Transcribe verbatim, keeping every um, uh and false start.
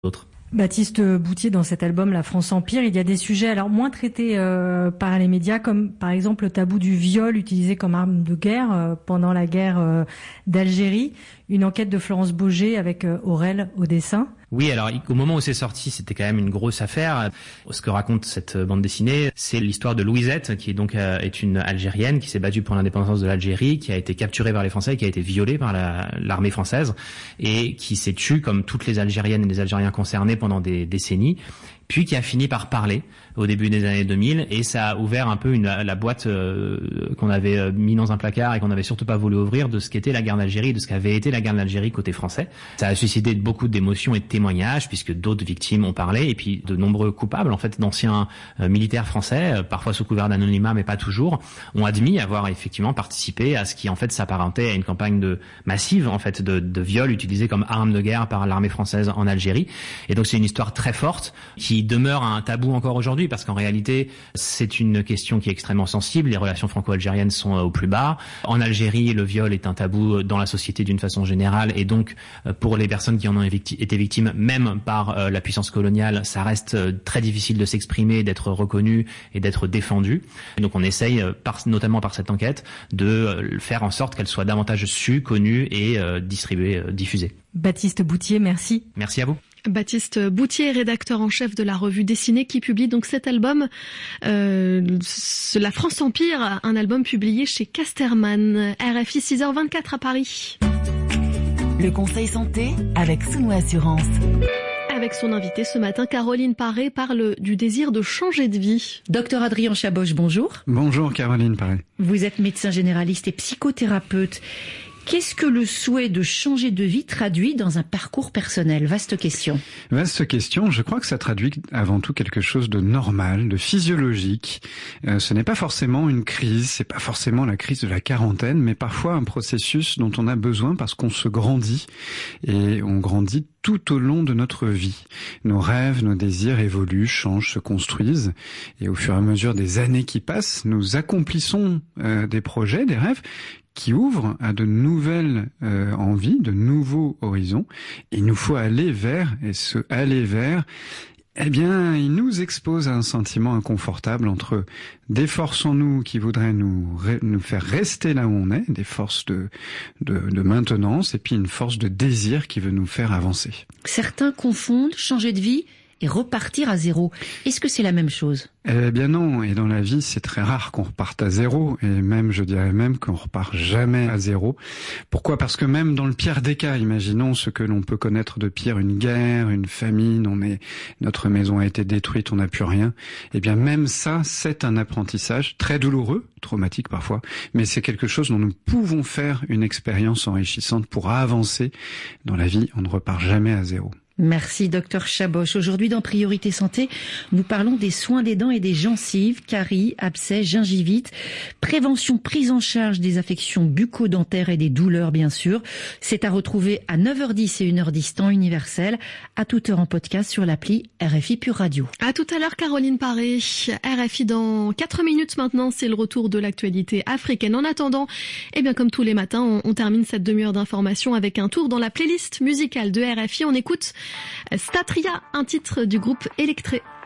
d'autres. Baptiste Boutier, dans cet album La France Empire, il y a des sujets alors moins traités euh, par les médias, comme par exemple le tabou du viol utilisé comme arme de guerre euh, pendant la guerre euh, d'Algérie. Une enquête de Florence Baugé avec euh, Aurel au dessin. Oui, alors au moment où c'est sorti, c'était quand même une grosse affaire. Ce que raconte cette bande dessinée, c'est l'histoire de Louisette, qui est donc euh, est une Algérienne qui s'est battue pour l'indépendance de l'Algérie, qui a été capturée par les Français, qui a été violée par la, l'armée française et qui s'est tue comme toutes les Algériennes et les Algériens concernés pendant des décennies, puis qui a fini par parler au début des années deux mille, et ça a ouvert un peu une, la boîte euh, qu'on avait mis dans un placard et qu'on n'avait surtout pas voulu ouvrir, de ce qu'était la guerre d'Algérie, de ce qu'avait été la guerre d'Algérie côté français. Ça a suscité beaucoup d'émotions et de témoignages, puisque d'autres victimes ont parlé, et puis de nombreux coupables, en fait, d'anciens euh, militaires français, euh, parfois sous couvert d'anonymat, mais pas toujours, ont admis avoir effectivement participé à ce qui en fait s'apparentait à une campagne de massive, en fait, de, de viol utilisé comme arme de guerre par l'armée française en Algérie. Et donc c'est une histoire très forte qui demeure un tabou encore aujourd'hui, parce qu'en réalité, c'est une question qui est extrêmement sensible. Les relations franco-algériennes sont au plus bas. En Algérie, le viol est un tabou dans la société d'une façon générale, et donc pour les personnes qui en ont été victimes, même par la puissance coloniale, ça reste très difficile de s'exprimer, d'être reconnu et d'être défendu. Donc on essaye, par, notamment par cette enquête, de faire en sorte qu'elle soit davantage sue, connue et euh, distribuée, euh, diffusée. Baptiste Boutier, merci. Merci à vous. Baptiste Boutier, rédacteur en chef de la revue Dessinée, qui publie donc cet album, euh, La France Empire, un album publié chez Casterman. R F I six heures vingt-quatre à Paris. Le conseil santé avec Souno Assurance. Avec son invitée ce matin, Caroline Paré parle du désir de changer de vie. Docteur Adrien Chaboche, bonjour. Bonjour Caroline Paré. Vous êtes médecin généraliste et psychothérapeute. Qu'est-ce que le souhait de changer de vie traduit dans un parcours personnel? Vaste question. Vaste question. Je crois que ça traduit avant tout quelque chose de normal, de physiologique. Euh, ce n'est pas forcément une crise, c'est pas forcément la crise de la quarantaine, mais parfois un processus dont on a besoin parce qu'on se grandit, et on grandit tout au long de notre vie. Nos rêves, nos désirs évoluent, changent, se construisent, et au fur et à mesure des années qui passent, nous accomplissons euh, des projets, des rêves qui ouvrent à de nouvelles euh, envies, de nouveaux horizons. Il nous faut aller vers, et ce aller vers, eh bien, il nous expose à un sentiment inconfortable entre des forces en nous qui voudraient nous, nous faire rester là où on est, des forces de, de, de maintenance, et puis une force de désir qui veut nous faire avancer. Certains confondent changer de vie et repartir à zéro. Est-ce que c'est la même chose? Eh bien non, et dans la vie, c'est très rare qu'on reparte à zéro, et même, je dirais même qu'on repart jamais à zéro. Pourquoi? Parce que même dans le pire des cas, imaginons ce que l'on peut connaître de pire, une guerre, une famine, on est, notre maison a été détruite, on n'a plus rien. Eh bien même ça, c'est un apprentissage très douloureux, traumatique parfois, mais c'est quelque chose dont nous pouvons faire une expérience enrichissante pour avancer dans la vie. On ne repart jamais à zéro. Merci docteur Chaboche. Aujourd'hui dans Priorité Santé, nous parlons des soins des dents et des gencives, caries, abcès, gingivite, prévention, prise en charge des affections bucco-dentaires et des douleurs bien sûr. C'est à retrouver à neuf heures dix et une heure dix temps universel, à toute heure en podcast sur l'appli R F I Pure Radio. À tout à l'heure Caroline Paré. R F I dans quatre minutes maintenant, c'est le retour de l'actualité africaine. En attendant, eh bien comme tous les matins, on, on termine cette demi-heure d'information avec un tour dans la playlist musicale de R F I. On écoute Statria, un titre du groupe Electré.